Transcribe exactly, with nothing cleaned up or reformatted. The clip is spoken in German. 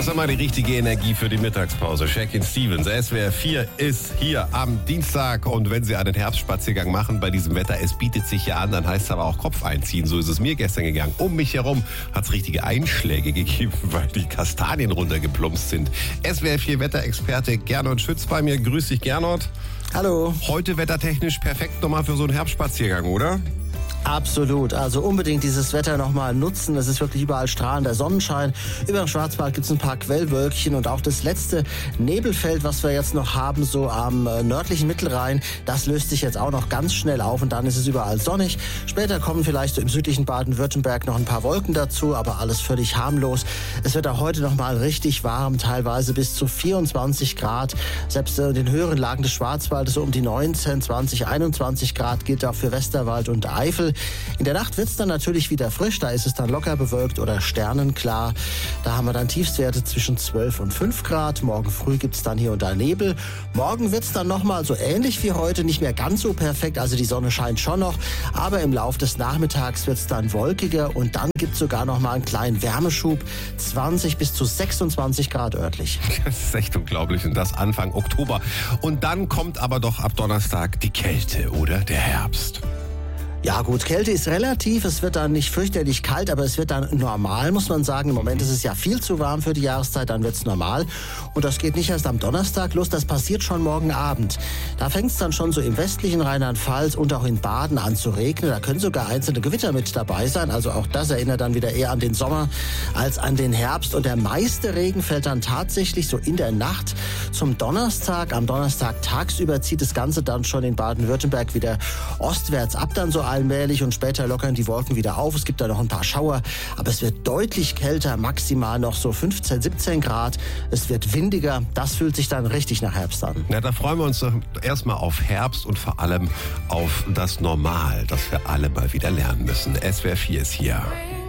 Das ist mal die richtige Energie für die Mittagspause. Shakin' Stevens, S W R vier ist hier am Dienstag. Und wenn Sie einen Herbstspaziergang machen bei diesem Wetter, es bietet sich ja an, dann heißt es aber auch Kopf einziehen. So ist es mir gestern gegangen. Um mich herum hat es richtige Einschläge gegeben, weil die Kastanien runtergeplumpst sind. S W R vier Wetterexperte Gernot Schütz bei mir. Grüß dich, Gernot. Hallo. Heute wettertechnisch perfekt nochmal für so einen Herbstspaziergang, oder? Absolut. Also unbedingt dieses Wetter nochmal nutzen. Es ist wirklich überall strahlender Sonnenschein. Über dem Schwarzwald gibt es ein paar Quellwölkchen und auch das letzte Nebelfeld, was wir jetzt noch haben, so am äh, nördlichen Mittelrhein, das löst sich jetzt auch noch ganz schnell auf und dann ist es überall sonnig. Später kommen vielleicht so im südlichen Baden-Württemberg noch ein paar Wolken dazu, aber alles völlig harmlos. Es wird auch heute nochmal richtig warm, teilweise bis zu vierundzwanzig Grad. Selbst in den höheren Lagen des Schwarzwaldes so um die neunzehn, zwanzig, einundzwanzig Grad gilt auch für Westerwald und Eifel. In der Nacht wird es dann natürlich wieder frisch, da ist es dann locker bewölkt oder sternenklar. Da haben wir dann Tiefstwerte zwischen zwölf und fünf Grad. Morgen früh gibt es dann hier und da Nebel. Morgen wird es dann nochmal so ähnlich wie heute, nicht mehr ganz so perfekt, also die Sonne scheint schon noch. Aber im Laufe des Nachmittags wird es dann wolkiger und dann gibt es sogar nochmal einen kleinen Wärmeschub. zwanzig bis zu sechsundzwanzig Grad örtlich. Das ist echt unglaublich und das Anfang Oktober. Und dann kommt aber doch ab Donnerstag die Kälte, oder? Der Herbst. Ja gut, Kälte ist relativ, es wird dann nicht fürchterlich kalt, aber es wird dann normal, muss man sagen. Im Moment ist es ja viel zu warm für die Jahreszeit, dann wird es normal. Und das geht nicht erst am Donnerstag los, das passiert schon morgen Abend. Da fängt es dann schon so im westlichen Rheinland-Pfalz und auch in Baden an zu regnen. Da können sogar einzelne Gewitter mit dabei sein. Also auch das erinnert dann wieder eher an den Sommer als an den Herbst. Und der meiste Regen fällt dann tatsächlich so in der Nacht zum Donnerstag. Am Donnerstag tagsüber zieht das Ganze dann schon in Baden-Württemberg wieder ostwärts ab, dann so allmählich und später lockern die Wolken wieder auf. Es gibt da noch ein paar Schauer, aber es wird deutlich kälter, maximal noch so fünfzehn, siebzehn Grad. Es wird windiger, das fühlt sich dann richtig nach Herbst an. Na, da freuen wir uns doch erstmal auf Herbst und vor allem auf das Normal, das wir alle mal wieder lernen müssen. S W R vier ist hier.